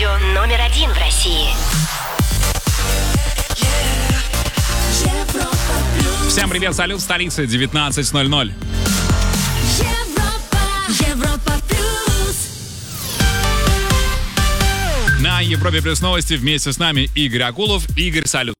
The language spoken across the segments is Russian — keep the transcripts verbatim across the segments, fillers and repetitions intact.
Радио номер один в России. Всем привет, салют, столица, девятнадцать ноль ноль. На Европе Плюс новости вместе с нами Игорь Акулов. Игорь, салют.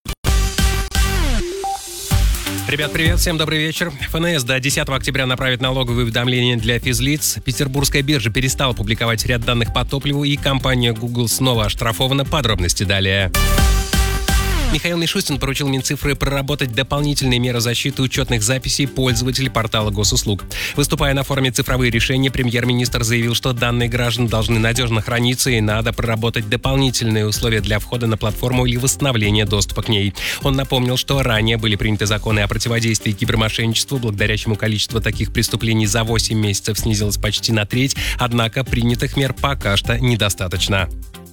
Ребят, привет, всем добрый вечер. ФНС до десятого октября направит налоговые уведомления для физлиц. Петербургская биржа перестала публиковать ряд данных по топливу, и компания Google снова оштрафована. Подробности далее. Михаил Мишустин поручил Минцифры проработать дополнительные меры защиты учетных записей пользователей портала госуслуг. Выступая на форуме «Цифровые решения», премьер-министр заявил, что данные граждан должны надежно храниться и надо проработать дополнительные условия для входа на платформу или восстановления доступа к ней. Он напомнил, что ранее были приняты законы о противодействии кибермошенничеству, благодаря чему количество таких преступлений за восемь месяцев снизилось почти на треть, однако принятых мер пока что недостаточно.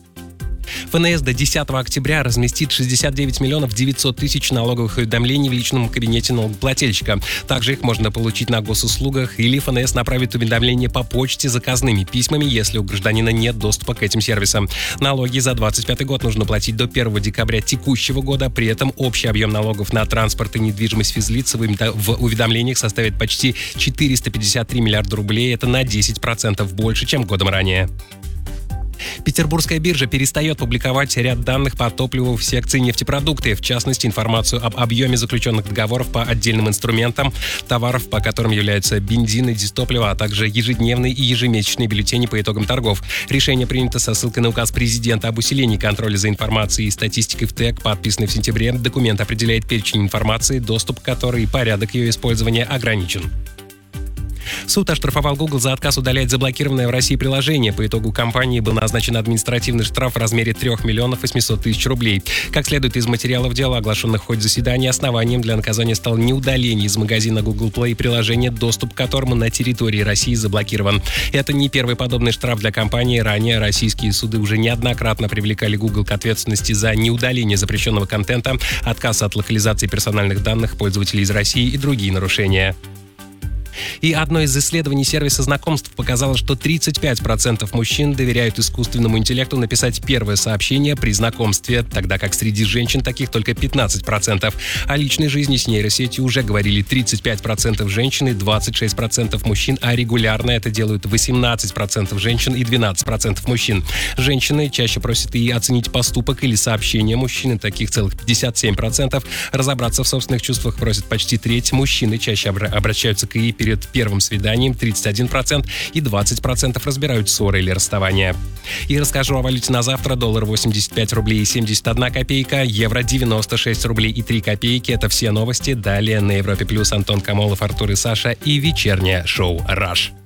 ФНС до десятого октября разместит шестьдесят девять миллионов девятьсот тысяч налоговых уведомлений в личном кабинете налогоплательщика. Также их можно получить на госуслугах, или ФНС направит уведомления по почте заказными письмами, если у гражданина нет доступа к этим сервисам. Налоги за двадцать пятый год нужно платить до первого декабря текущего года. При этом общий объем налогов на транспорт и недвижимость физлиц в уведомлениях составит почти четыреста пятьдесят три миллиарда рублей. Это на десять процентов больше, чем годом ранее. Петербургская биржа перестает публиковать ряд данных по топливу в секции нефтепродукты, в частности, информацию об объеме заключенных договоров по отдельным инструментам, товаров, по которым являются бензин и дизтопливо, а также ежедневные и ежемесячные бюллетени по итогам торгов. Решение принято со ссылкой на указ президента об усилении контроля за информацией и статистикой в ТЭК, подписанный в сентябре. Документ определяет перечень информации, доступ к которой и порядок ее использования ограничен. Суд оштрафовал Google за отказ удалять заблокированное в России приложение. По итогу компании был назначен административный штраф в размере трех миллионов восемьсот тысяч рублей. Как следует из материалов дела, оглашенных в ходе заседания, основанием для наказания стало неудаление из магазина Google Play приложения, доступ к которому на территории России заблокирован. Это не первый подобный штраф для компании. Ранее российские суды уже неоднократно привлекали Google к ответственности за неудаление запрещенного контента, отказ от локализации персональных данных пользователей из России и другие нарушения. И одно из исследований сервиса знакомств показало, что тридцать пять процентов мужчин доверяют искусственному интеллекту написать первое сообщение при знакомстве, тогда как среди женщин таких только пятнадцать процентов. О личной жизни с нейросетью уже говорили тридцать пять процентов женщин и двадцать шесть процентов мужчин, а регулярно это делают восемнадцать процентов женщин и двенадцать процентов мужчин. Женщины чаще просят и оценить поступок или сообщение мужчины, таких целых пятьдесят семь процентов. Разобраться в собственных чувствах просят почти треть. Мужчины чаще обра- обращаются к ИИ перед первым свиданием, тридцать один процент, и двадцать процентов разбирают ссоры или расставания. И расскажу о валюте на завтра. Доллар восемьдесят пять рублей и семьдесят одна копейка, евро девяносто шесть рублей и три копейки. Это все новости. Далее на Европе Плюс Антон Камолов, Артур и Саша и вечернее шоу «Раш».